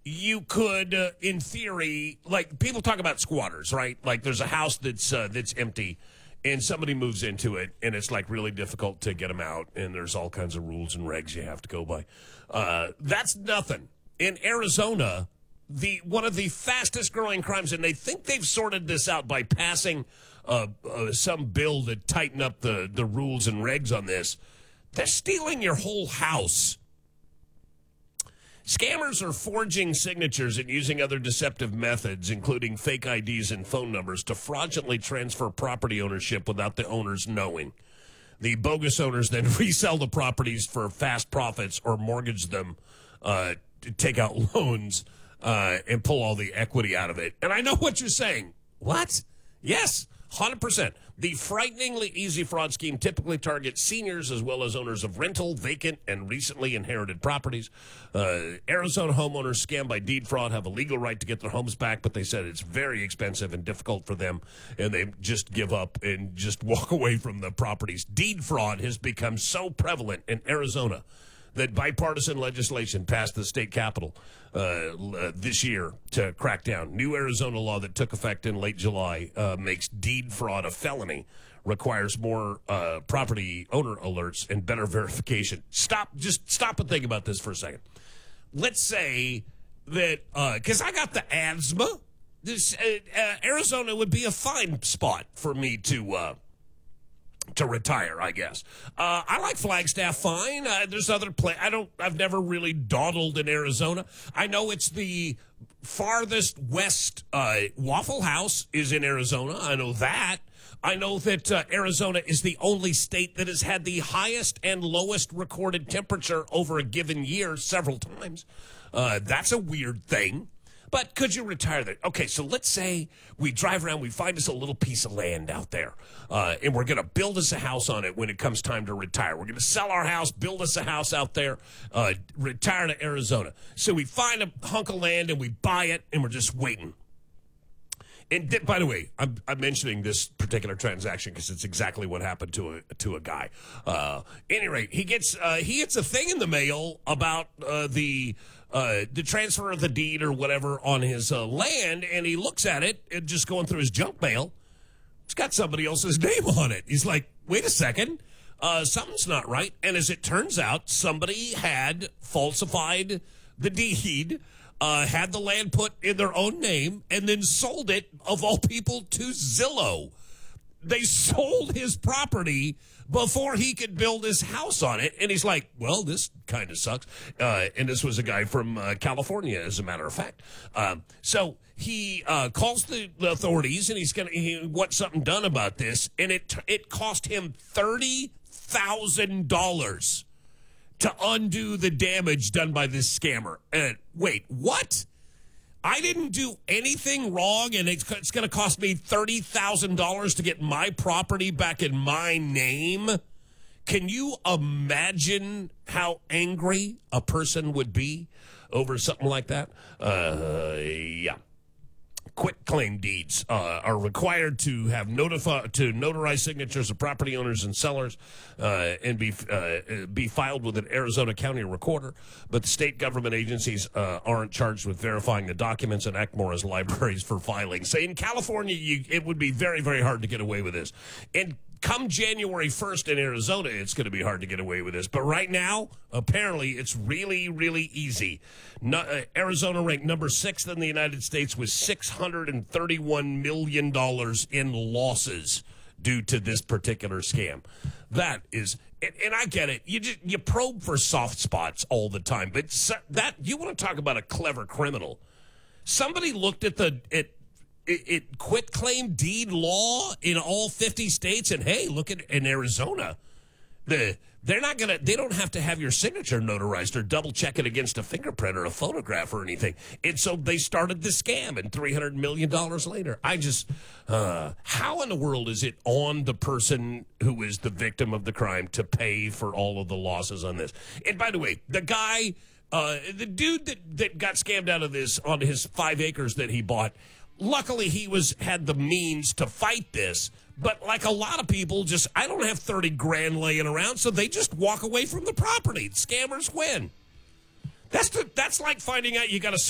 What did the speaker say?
you could, in theory, like people talk about squatters, right? Like there's a house that's empty, and somebody moves into it, and it's like really difficult to get them out, and there's all kinds of rules and regs you have to go by. That's nothing. In Arizona, one of the fastest growing crimes, and they think they've sorted this out by passing some bill to tighten up the rules and regs on this. They're stealing your whole house. Scammers are forging signatures and using other deceptive methods, including fake IDs and phone numbers, to fraudulently transfer property ownership without the owners knowing. The bogus owners then resell the properties for fast profits or mortgage them, to take out loans, and pull all the equity out of it. And I know what you're saying. What? Yes, 100%. The frighteningly easy fraud scheme typically targets seniors as well as owners of rental, vacant, and recently inherited properties. Arizona homeowners scammed by deed fraud have a legal right to get their homes back, but they said it's very expensive and difficult for them, and they just give up and just walk away from the properties. Deed fraud has become so prevalent in Arizona that bipartisan legislation passed the state capitol this year to crack down. New Arizona law that took effect in late July makes deed fraud a felony, requires more property owner alerts and better verification. Just stop and think about this for a second. Let's say that, because I got the asthma, Arizona would be a fine spot for me to retire, I guess. I like Flagstaff fine. There's other I've never really dawdled in Arizona. I know it's the farthest west. Waffle House is in Arizona. I know that. I know that Arizona is the only state that has had the highest and lowest recorded temperature over a given year several times. That's a weird thing. But could you retire there? Okay, so let's say we drive around, we find us a little piece of land out there, and we're going to build us a house on it when it comes time to retire. We're going to sell our house, build us a house out there, retire to Arizona. So we find a hunk of land and we buy it, and we're just waiting. And by the way, I'm mentioning this particular transaction because it's exactly what happened to a guy. Any rate, he gets a thing in the mail about the transfer of the deed or whatever on his land, and he looks at it and just going through his junk mail. It's got somebody else's name on it. He's like, wait a second, something's not right. And as it turns out, somebody had falsified the deed, had the land put in their own name, and then sold it, of all people, to Zillow. They sold his property before he could build his house on it. And he's like, well, this kind of sucks. And this was a guy from California, as a matter of fact. So he calls the authorities, and he wants something done about this. And it cost him $30,000 to undo the damage done by this scammer. And wait, what? I didn't do anything wrong, and it's going to cost me $30,000 to get my property back in my name? Can you imagine how angry a person would be over something like that? Yeah. Quit claim deeds are required to have notarize signatures of property owners and sellers and be filed with an Arizona County recorder. But the state government agencies aren't charged with verifying the documents and act more as libraries for filing. So in California, it would be very, very hard to get away with this. And come January 1st in Arizona, it's going to be hard to get away with this. But right now, apparently, it's really, really easy. Arizona ranked number 6 in the United States with $631 million in losses due to this particular scam. That is, and I get it. You probe for soft spots all the time, but that you want to talk about a clever criminal. Somebody looked at it quit claim deed law in all 50 states, and hey, look at in Arizona, they don't have to have your signature notarized or double check it against a fingerprint or a photograph or anything. And so they started the scam, and $300 million later. How in the world is it on the person who is the victim of the crime to pay for all of the losses on this? And by the way, the guy, the dude that got scammed out of this on his 5 acres that he bought, luckily, he had the means to fight this. But like a lot of people, I don't have 30 grand laying around, so they just walk away from the property. Scammers win. That's like finding out you got a